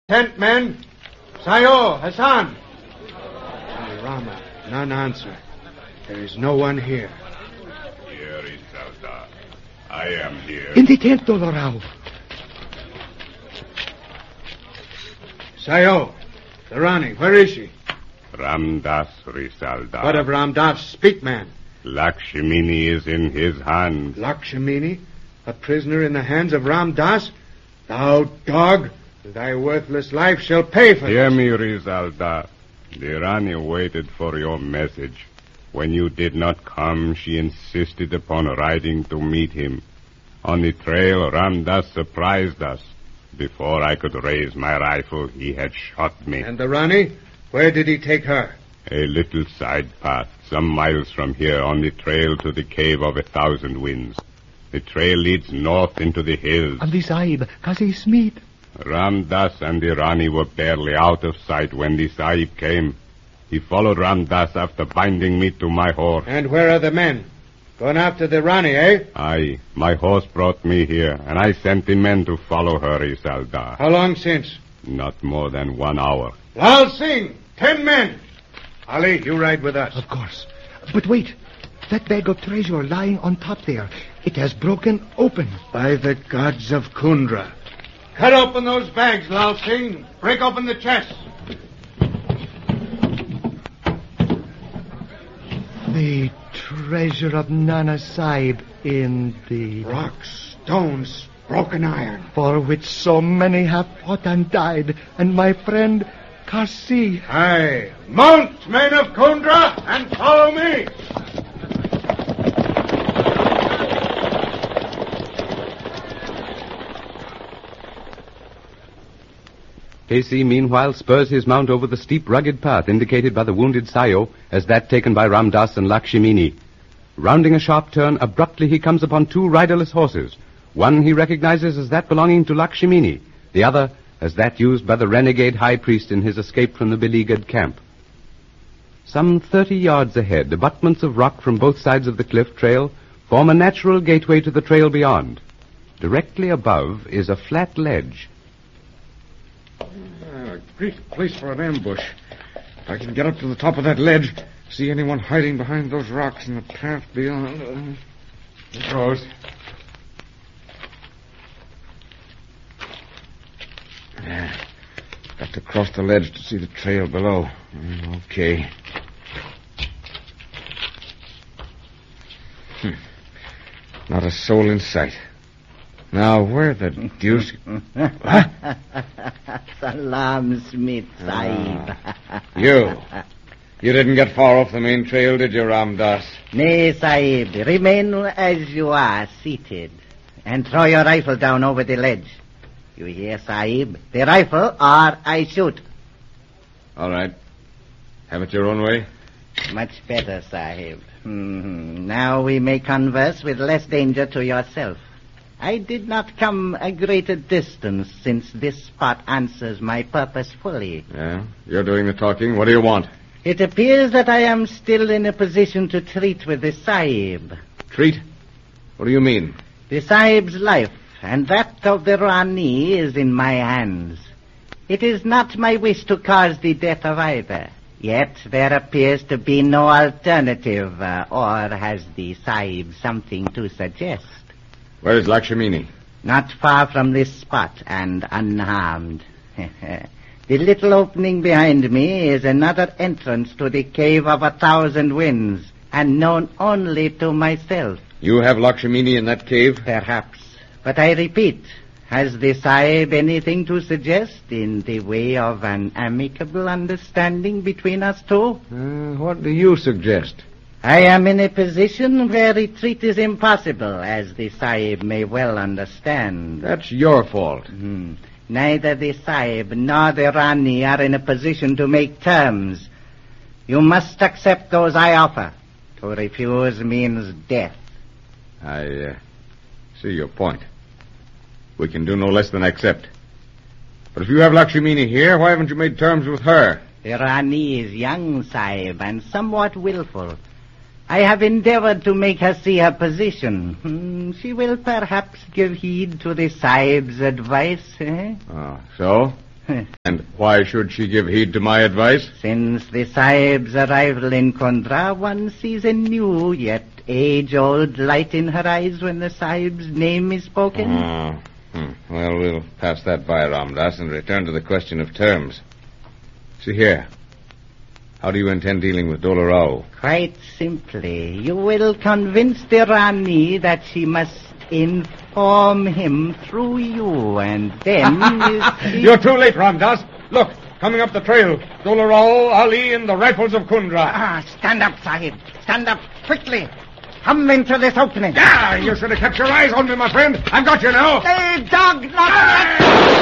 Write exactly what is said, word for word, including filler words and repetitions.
Tent men. Sayo, Hassan. Sri Rama, none answer. There is no one here. Here is Sardar. I am here. In the tent, Dolorao. Sayo, the Rani, where is she? Ramdas Risaldar. What of Ramdas? Speak, man. Lakshmini is in his hand. Lakshmini? A prisoner in the hands of Ramdas? Thou dog, thy worthless life shall pay for Hear this. me, Risaldar. The Rani waited for your message. When you did not come, she insisted upon riding to meet him. On the trail, Ramdas surprised us. Before I could raise my rifle, he had shot me. And the Rani? Where did he take her? A little side path, some miles from here, on the trail to the Cave of a Thousand Winds. The trail leads north into the hills. And the Sahib, Qazi Smith. Ramdas and the Rani were barely out of sight when the Sahib came. He followed Ramdas after binding me to my horse. And where are the men? Gone after the Rani, eh? Aye, my horse brought me here, and I sent the men to follow her, Risaldar. How long since? Not more than one hour. Lal Singh, ten men. Ali, you ride with us. Of course. But wait. That bag of treasure lying on top there, it has broken open. By the gods of Kundra. Cut open those bags, Lal Singh. Break open the chests. The treasure of Nana Sahib indeed. Rocks, stones, broken iron. For which so many have fought and died. And my friend, Kasi. Aye. Mount, men of Kundra, and follow me. Casey, meanwhile, spurs his mount over the steep, rugged path indicated by the wounded Sayo as that taken by Ramdas and Lakshmini. Rounding a sharp turn, abruptly he comes upon two riderless horses. One he recognizes as that belonging to Lakshmini, the other as that used by the renegade high priest in his escape from the beleaguered camp. Some thirty yards ahead, abutments of rock from both sides of the cliff trail form a natural gateway to the trail beyond. Directly above is a flat ledge. Uh, a great place for an ambush. If I can get up to the top of that ledge, see anyone hiding behind those rocks in the path beyond. Uh, there goes. Yeah. Got to cross the ledge to see the trail below. Mm, okay. Hmm. Not a soul in sight. Now, where the deuce... What? Salam, Smith Sahib. Ah, you. You didn't get far off the main trail, did you, Ramdas? Nay, Sahib. Remain as you are, seated. And throw your rifle down over the ledge. You hear, Sahib? The rifle, or I shoot. All right. Have it your own way. Much better, Sahib. Mm-hmm. Now we may converse with less danger to yourself. I did not come a greater distance since this spot answers my purpose fully. Yeah? You're doing the talking. What do you want? It appears that I am still in a position to treat with the Sahib. Treat? What do you mean? The Sahib's life and that of the Rani is in my hands. It is not my wish to cause the death of either. Yet there appears to be no alternative, uh, or has the Sahib something to suggest? Where is Lakshmini? Not far from this spot and unharmed. The little opening behind me is another entrance to the Cave of a Thousand Winds, and known only to myself. You have Lakshmini in that cave? Perhaps. But I repeat, has the Sahib anything to suggest in the way of an amicable understanding between us two? Uh, what do you suggest? I am in a position where retreat is impossible, as the Sahib may well understand. That's your fault. Hmm. Neither the Sahib nor the Rani are in a position to make terms. You must accept those I offer. To refuse means death. I uh, see your point. We can do no less than accept. But if you have Lakshmini here, why haven't you made terms with her? The Rani is young, Sahib, and somewhat willful. I have endeavored to make her see her position. Hmm, she will perhaps give heed to the Sahib's advice, eh? Oh, so? And why should she give heed to my advice? Since the Sahib's arrival in Kundra, one sees a new yet age-old light in her eyes when the Sahib's name is spoken. Oh. Hmm. Well, we'll pass that by, Ramdas, and return to the question of terms. See here. How do you intend dealing with Dola Rao? Quite simply. You will convince the Rani that she must inform him through you, and then... you see... You're too late, Ramdas. Look, coming up the trail. Dola Rao, Ali, and the rifles of Kundra. Ah, stand up, Sahib. Stand up quickly. Come into this opening. Ah, you should have kept your eyes on me, my friend. I've got you now. Hey, dog, not...